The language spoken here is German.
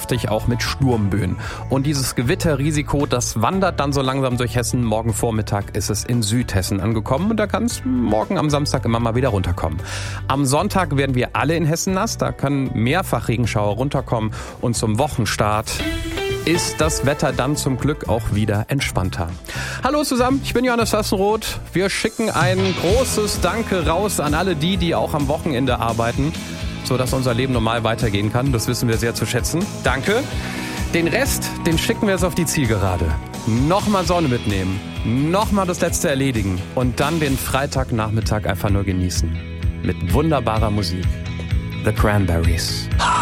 kräftig, auch mit Sturmböen. Und dieses Gewitterrisiko, das wandert dann so langsam durch Hessen. Morgen Vormittag ist es in Südhessen angekommen und da kann es morgen am Samstag immer mal wieder runterkommen. Am Sonntag werden wir alle in Hessen nass, da können mehrfach Regenschauer runterkommen und zum Wochenstart ist das Wetter dann zum Glück auch wieder entspannter. Hallo zusammen, ich bin Johannes Fassenroth. Wir schicken ein großes Danke raus an alle die auch am Wochenende arbeiten, sodass unser Leben normal weitergehen kann. Das wissen wir sehr zu schätzen. Danke. Den Rest, den schicken wir jetzt auf die Zielgerade. Nochmal Sonne mitnehmen, nochmal das Letzte erledigen und dann den Freitagnachmittag einfach nur genießen. Mit wunderbarer Musik. The Cranberries.